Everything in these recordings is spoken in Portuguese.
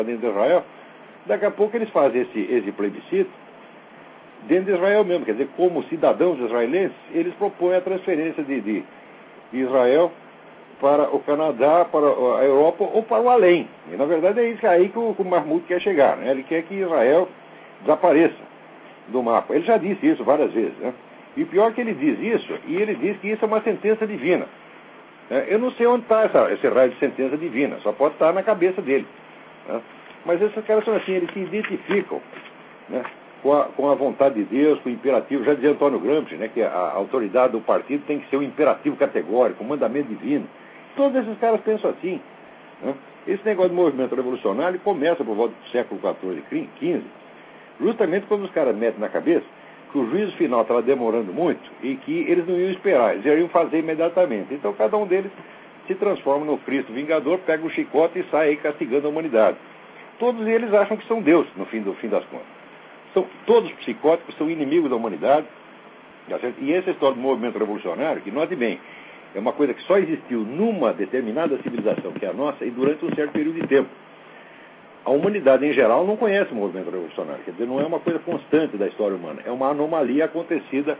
dentro de Israel, daqui a pouco eles fazem esse plebiscito dentro de Israel mesmo. Quer dizer, como cidadãos israelenses, eles propõem a transferência de Israel para o Canadá, para a Europa ou para o além. E, na verdade, é isso aí que o Mahmoud quer chegar, né? Ele quer que Israel desapareça do mapa. Ele já disse isso várias vezes, né? E pior que ele diz isso, e ele diz que isso é uma sentença divina. Eu não sei onde está esse raio de sentença divina, só pode estar na cabeça dele, né? Mas esses caras são assim, eles se identificam, né, com a vontade de Deus, com o imperativo. Já dizia Antônio Gramsci, né, que a autoridade do partido tem que ser um imperativo categórico, um mandamento divino. Todos esses caras pensam assim, né? Esse negócio de movimento revolucionário começa por volta do século XIV e XV, justamente quando os caras metem na cabeça que o juízo final estava demorando muito e que eles não iam esperar, eles iriam fazer imediatamente. Então cada um deles se transforma no Cristo Vingador, pega o chicote e sai aí castigando a humanidade. Todos eles acham que são Deus, no fim das contas. São todos psicóticos, são inimigos da humanidade. E essa história do movimento revolucionário, que note bem, é uma coisa que só existiu numa determinada civilização, que é a nossa, e durante um certo período de tempo. A humanidade, em geral, não conhece o movimento revolucionário. Quer dizer, não é uma coisa constante da história humana. É uma anomalia acontecida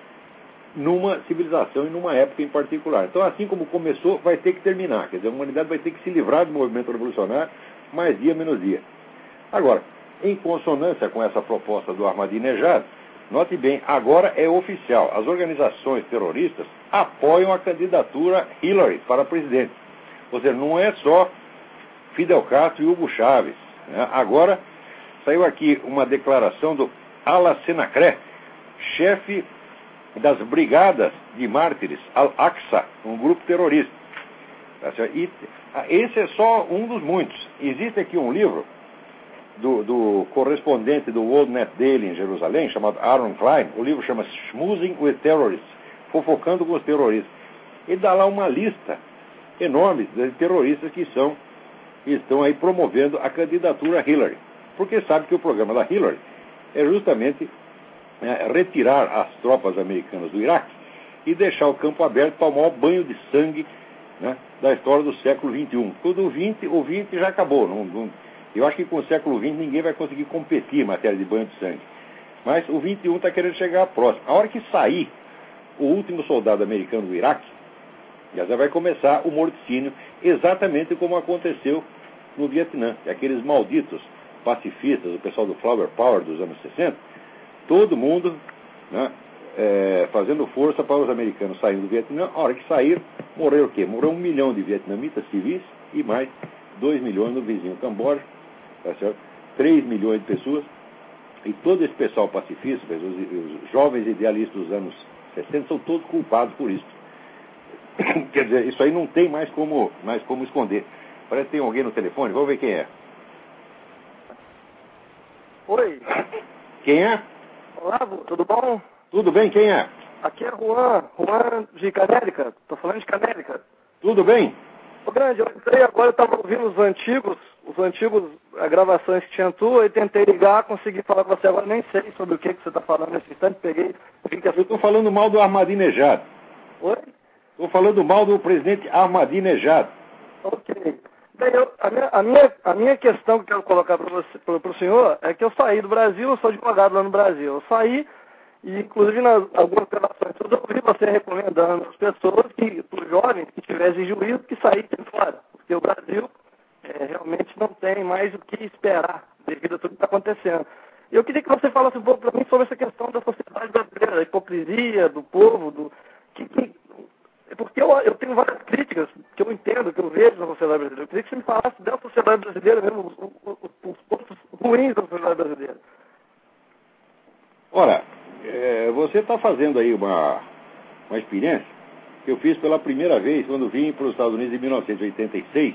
numa civilização e numa época em particular. Então, assim como começou, vai ter que terminar. Quer dizer, a humanidade vai ter que se livrar do movimento revolucionário, mais dia menos dia. Agora, em consonância com essa proposta do Ahmadinejad, note bem, agora é oficial. As organizações terroristas apoiam a candidatura Hillary para presidente. Ou seja, não é só Fidel Castro e Hugo Chávez, né? Agora saiu aqui uma declaração do Ala Senacré, chefe das Brigadas de Mártires Al-Aqsa, um grupo terrorista. E esse é só um dos muitos. Existe aqui um livro do correspondente do World Net Daily em Jerusalém, chamado Aaron Klein. O livro chama Schmoozing with Terrorists, fofocando com os terroristas. Ele dá lá uma lista enorme de terroristas que estão aí promovendo a candidatura Hillary. Porque sabe que o programa da Hillary é justamente retirar as tropas americanas do Iraque e deixar o campo aberto para o maior banho de sangue, né, da história do século XXI. Porque o XX já acabou. Eu acho que com o século XX ninguém vai conseguir competir em matéria de banho de sangue. Mas o XXI está querendo chegar próximo. A hora que sair o último soldado americano do Iraque, já vai começar o morticínio, exatamente como aconteceu no Vietnã. Aqueles malditos pacifistas, o pessoal do Flower Power dos anos 60, todo mundo, né, fazendo força para os americanos saírem do Vietnã. A hora que saíram, morreu o quê? Morreu 1 milhão de vietnamitas civis e mais 2 milhões no vizinho Camboja, tá certo? 3 milhões de pessoas. E todo esse pessoal pacifista, os jovens idealistas dos anos 60, são todos culpados por isso. Quer dizer, isso aí não tem mais como esconder. Parece que tem alguém no telefone, vamos ver quem é. Oi. Quem é? Olá, tudo bom? Tudo bem, quem é? Aqui é Juan de Canérica. Tô falando de Canérica. Tudo bem? Ô, Grande, eu entrei agora, eu estava ouvindo os antigos gravações que tinha tua, e tentei ligar, consegui falar com você agora, nem sei sobre o que você está falando nesse instante, Eu estou falando mal do Ahmadinejad. Oi? Estou falando mal do presidente Ahmadinejad. Ok. Bem, a minha questão que eu quero colocar para o senhor é que eu saí do Brasil, eu sou advogado lá no Brasil. Eu saí, e inclusive nas algumas gravações eu ouvi você recomendando às pessoas, para os jovens que tivessem juízo, que saíssem fora. Porque o Brasil realmente não tem mais o que esperar devido a tudo que está acontecendo. Eu queria que você falasse um pouco para mim sobre essa questão da sociedade brasileira, da hipocrisia do povo, porque eu tenho várias críticas que eu entendo, que eu vejo na sociedade brasileira. Eu queria que você me falasse da sociedade brasileira mesmo, os pontos ruins da sociedade brasileira. Ora, você está fazendo aí uma experiência que eu fiz pela primeira vez quando vim para os Estados Unidos em 1986.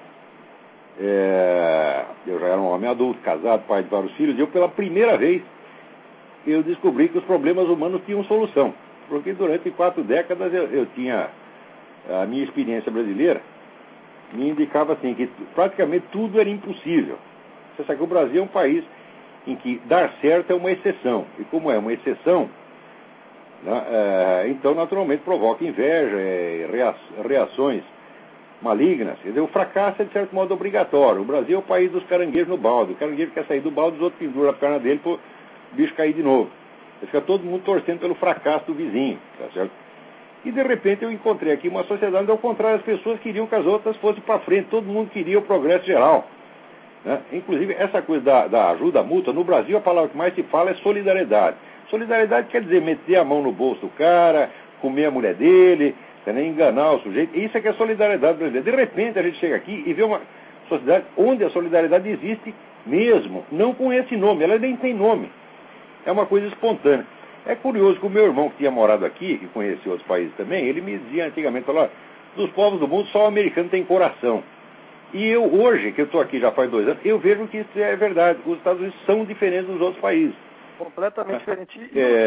Eu já era um homem adulto, casado, pai de vários filhos, e eu pela primeira vez eu descobri que os problemas humanos tinham solução. Porque durante 4 décadas eu tinha a minha experiência brasileira, me indicava assim, que praticamente tudo era impossível. Você sabe que o Brasil é um país em que dar certo é uma exceção. E como é uma exceção, né, então naturalmente provoca inveja, reações malignas. Quer dizer, o fracasso é, de certo modo, obrigatório. O Brasil é o país dos caranguejos no balde. O caranguejo quer sair do balde, os outros penduram a perna dele para o bicho cair de novo. Fica todo mundo torcendo pelo fracasso do vizinho, tá certo? E, de repente, eu encontrei aqui uma sociedade onde, ao contrário, as pessoas queriam que as outras fossem para frente. Todo mundo queria o progresso geral. Né? Inclusive, essa coisa da ajuda mútua, no Brasil, a palavra que mais se fala é solidariedade. Solidariedade quer dizer meter a mão no bolso do cara, comer a mulher dele, enganar o sujeito. Isso é que é solidariedade brasileira. De repente, a gente chega aqui e vê uma sociedade onde a solidariedade existe mesmo, não com esse nome, ela nem tem nome. É uma coisa espontânea. É curioso que o meu irmão, que tinha morado aqui, que conhecia outros países também, ele me dizia antigamente, falou, dos povos do mundo, só o americano tem coração. E eu, hoje, que eu estou aqui já faz 2 anos, eu vejo que isso é verdade. Os Estados Unidos são diferentes dos outros países. Completamente diferente.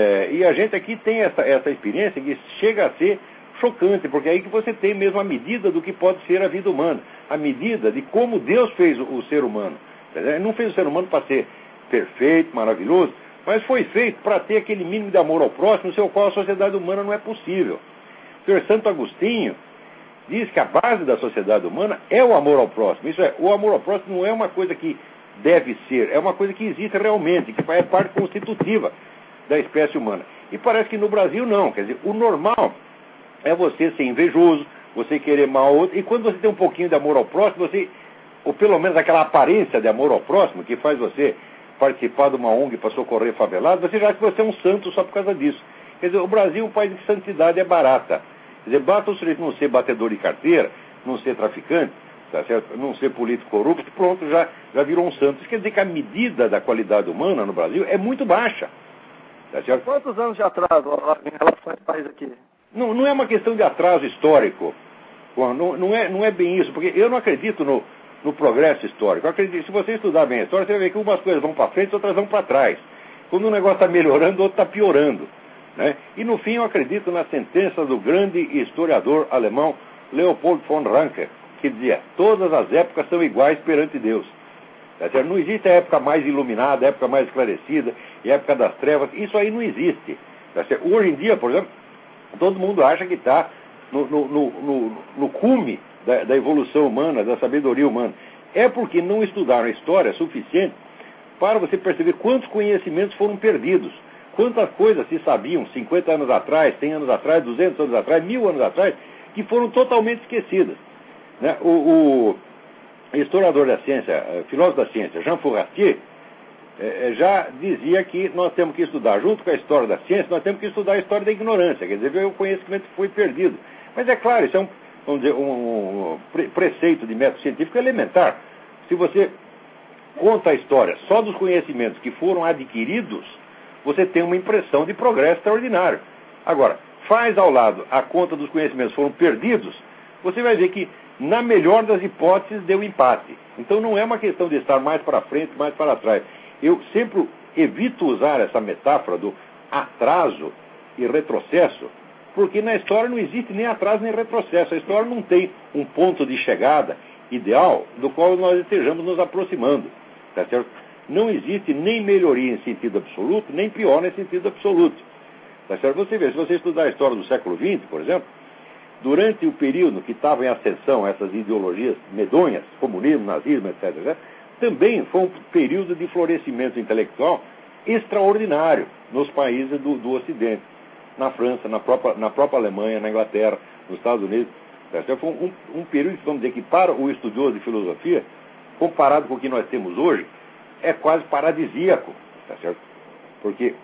E a gente aqui tem essa experiência que chega a ser chocante, porque é aí que você tem mesmo a medida do que pode ser a vida humana, a medida de como Deus fez o ser humano. Ele não fez o ser humano para ser perfeito, maravilhoso, mas foi feito para ter aquele mínimo de amor ao próximo, sem o qual a sociedade humana não é possível. O senhor Santo Agostinho diz que a base da sociedade humana é o amor ao próximo. Isso é, o amor ao próximo não é uma coisa que deve ser, é uma coisa que existe realmente, que é parte constitutiva da espécie humana. E parece que no Brasil não, quer dizer, o normal é você ser invejoso, você querer mal ao outro, e quando você tem um pouquinho de amor ao próximo, você, ou pelo menos aquela aparência de amor ao próximo, que faz você participar de uma ONG para socorrer favelados, você já acha que você é um santo só por causa disso. Quer dizer, o Brasil é um país de santidade é barata. Quer dizer, basta o sujeito não ser batedor de carteira, não ser traficante, tá certo? Não ser político corrupto, pronto, já virou um santo. Isso quer dizer que a medida da qualidade humana no Brasil é muito baixa. Tá certo? Quantos anos de atraso em relação a esse país aqui? Não é uma questão de atraso histórico. Não é bem isso, porque eu não acredito no progresso histórico. Eu acredito, se você estudar bem a história, você vai ver que umas coisas vão para frente, outras vão para trás. Quando um negócio está melhorando, o outro está piorando. Né? E no fim eu acredito na sentença do grande historiador alemão Leopold von Ranke, que dizia, todas as épocas são iguais perante Deus. Tá certo? Não existe a época mais iluminada, a época mais esclarecida, a época das trevas, isso aí não existe. Tá certo? Hoje em dia, por exemplo, todo mundo acha que está no cume da evolução humana, da sabedoria humana. É porque não estudaram a história suficiente para você perceber quantos conhecimentos foram perdidos. Quantas coisas se sabiam 50 anos atrás, 100 anos atrás, 200 anos atrás, 1000 anos atrás, que foram totalmente esquecidas. Né? O historiador da ciência, filósofo da ciência, Jean Fourastier, já dizia que nós temos que estudar, junto com a história da ciência, nós temos que estudar a história da ignorância, quer dizer, ver o conhecimento que foi perdido. Mas é claro, isso é um preceito de método científico elementar. Se você conta a história só dos conhecimentos que foram adquiridos, você tem uma impressão de progresso extraordinário. Agora, faz ao lado a conta dos conhecimentos que foram perdidos, você vai ver que, na melhor das hipóteses, deu empate. Então não é uma questão de estar mais para frente, mais para trás. Eu sempre evito usar essa metáfora do atraso e retrocesso, porque na história não existe nem atraso nem retrocesso. A história não tem um ponto de chegada ideal do qual nós estejamos nos aproximando. Tá certo? Não existe nem melhoria em sentido absoluto, nem pior em sentido absoluto. Tá certo? Você vê, se você estudar a história do século XX, por exemplo, durante o período que estavam em ascensão essas ideologias medonhas, comunismo, nazismo, etc., também foi um período de florescimento intelectual extraordinário nos países do Ocidente. Na França, na própria Alemanha, na Inglaterra, nos Estados Unidos. Tá certo? Foi um período, vamos dizer, que para o estudioso de filosofia, comparado com o que nós temos hoje, é quase paradisíaco, tá certo? Porque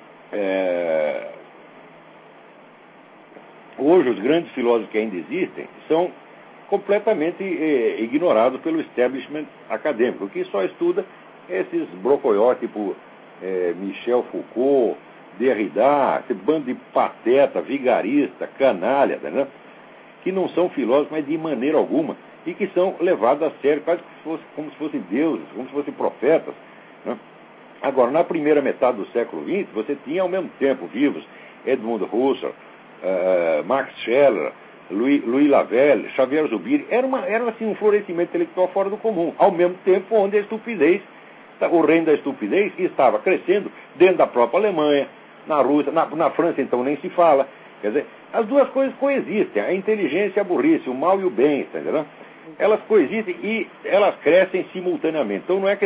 hoje os grandes filósofos que ainda existem são completamente ignorados pelo establishment acadêmico, que só estuda esses brocoió tipo Michel Foucault, Derrida, esse bando de pateta, vigarista, canalha, né? Que não são filósofos, mas de maneira alguma, e que são levados a sério, quase como se fossem deuses, como se fossem profetas. Né? Agora, na primeira metade do século XX, você tinha ao mesmo tempo vivos Edmund Husserl, Max Scheler, Louis Lavelle, Xavier Zubiri. Era assim, um florescimento intelectual fora do comum, ao mesmo tempo onde a estupidez, o reino da estupidez, estava crescendo dentro da própria Alemanha, na Rússia, na França então nem se fala. Quer dizer, As duas coisas coexistem, a inteligência e a burrice, o mal e o bem, tá entendendo? Elas coexistem e elas crescem simultaneamente. Então não é que